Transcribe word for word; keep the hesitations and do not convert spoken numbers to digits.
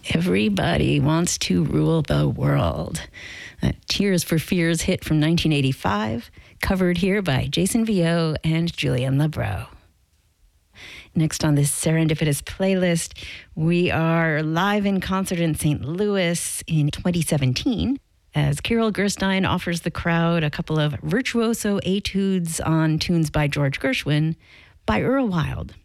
Everybody Wants to Rule the World. A Tears for Fears hit from nineteen eighty-five, covered here by Jason Vio and Julian Lebrow. Next on this serendipitous playlist, we are live in concert in Saint Louis in twenty seventeen as Kirill Gerstein offers the crowd a couple of virtuoso etudes on tunes by George Gershwin by Earl Wild.